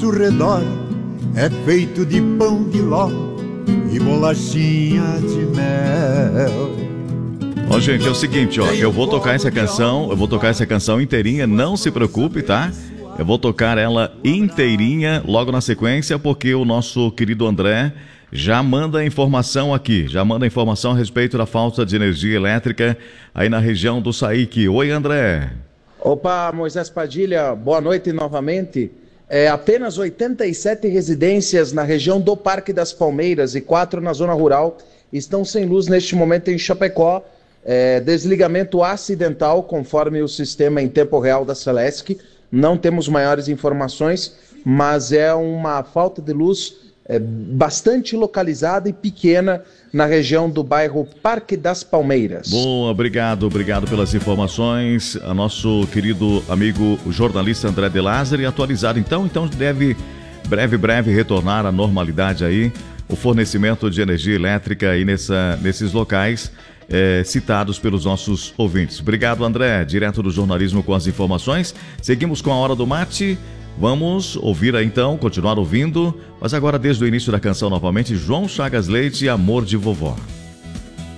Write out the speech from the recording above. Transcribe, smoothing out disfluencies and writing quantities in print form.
nosso redor é feito de pão de ló e bolachinha de mel. Ó, gente, é o seguinte, ó, eu vou tocar essa canção inteirinha, não se preocupe, tá? Eu vou tocar ela inteirinha logo na sequência, porque o nosso querido André já manda informação aqui, a respeito da falta de energia elétrica aí na região do Saíque. Oi, André. Opa, Moisés Padilha, boa noite novamente. Apenas 87 residências na região do Parque das Palmeiras e 4 na zona rural estão sem luz neste momento em Chapecó. Desligamento acidental, conforme o sistema em tempo real da Celesc. Não temos maiores informações, mas é uma falta de luz bastante localizada e pequena na região do bairro Parque das Palmeiras. Bom, obrigado pelas informações. A nosso querido amigo o jornalista André de Lázari, atualizado então deve breve retornar à normalidade aí, o fornecimento de energia elétrica aí nesses locais citados pelos nossos ouvintes. Obrigado, André, direto do jornalismo com as informações. Seguimos com a Hora do Mate. Vamos ouvir aí então, continuar ouvindo, mas agora desde o início da canção novamente, João Chagas Leite, Amor de Vovó.